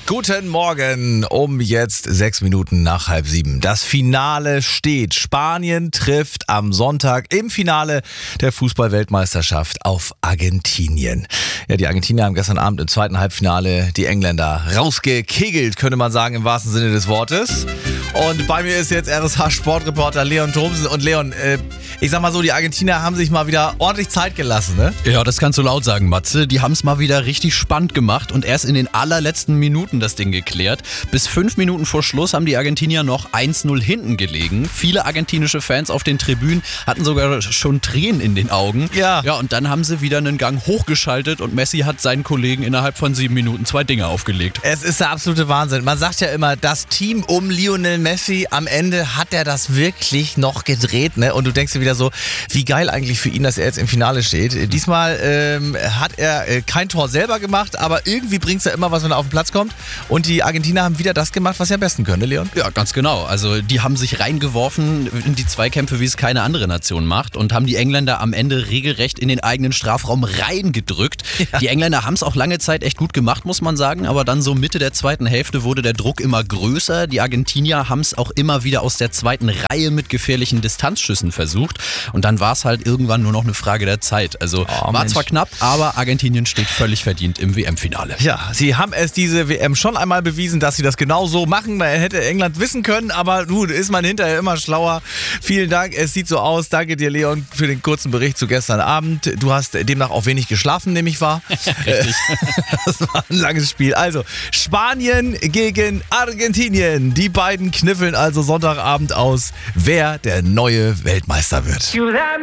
Guten Morgen, um jetzt 6 Minuten nach 6:30. Das Finale steht. Spanien trifft am Sonntag im Finale der Fußball-Weltmeisterschaft auf Argentinien. Ja, die Argentinier haben gestern Abend im zweiten Halbfinale die Engländer rausgekegelt, könnte man sagen, im wahrsten Sinne des Wortes. Und bei mir ist jetzt RSH-Sportreporter Leon Thomsen. Und Leon, ich sag mal so, die Argentinier haben sich mal wieder ordentlich Zeit gelassen, ne? Ja, das kannst du laut sagen, Matze. Die haben es mal wieder richtig spannend gemacht und erst in den allerletzten Minuten das Ding geklärt. Bis 5 Minuten vor Schluss haben die Argentinier noch 1-0 hinten gelegen. Viele argentinische Fans auf den Tribünen hatten sogar schon Tränen in den Augen. Ja, und dann haben sie wieder einen Gang hochgeschaltet und Messi hat seinen Kollegen innerhalb von 7 Minuten 2 Dinger aufgelegt. Es ist der absolute Wahnsinn. Man sagt ja immer, das Team um Lionel Messi, am Ende hat er das wirklich noch gedreht, ne? Und du denkst dir wieder so, wie geil eigentlich für ihn, dass er jetzt im Finale steht. Diesmal hat er kein Tor selber gemacht, aber irgendwie bringt es ja immer was, wenn er auf den Platz kommt. Und die Argentinier haben wieder das gemacht, was sie am besten können, ne, Leon? Ja, ganz genau. Also die haben sich reingeworfen in die Zweikämpfe, wie es keine andere Nation macht und haben die Engländer am Ende regelrecht in den eigenen Strafraum reingedrückt. Ja. Die Engländer haben es auch lange Zeit echt gut gemacht, muss man sagen, aber dann so Mitte der zweiten Hälfte wurde der Druck immer größer. Die Argentinier haben es auch immer wieder aus der zweiten Reihe mit gefährlichen Distanzschüssen versucht und dann war es halt irgendwann nur noch eine Frage der Zeit. Also war zwar knapp, aber Argentinien steht völlig verdient im WM-Finale. Ja, sie haben es diese WM schon einmal bewiesen, dass sie das genau so machen. Man hätte England wissen können, aber nun ist man hinterher immer schlauer. Vielen Dank, es sieht so aus. Danke dir, Leon, für den kurzen Bericht zu gestern Abend. Du hast demnach auch wenig geschlafen, nehme ich wahr. Richtig. Das war ein langes Spiel. Also, Spanien gegen Argentinien. Die beiden kniffeln also Sonntagabend aus, wer der neue Weltmeister wird.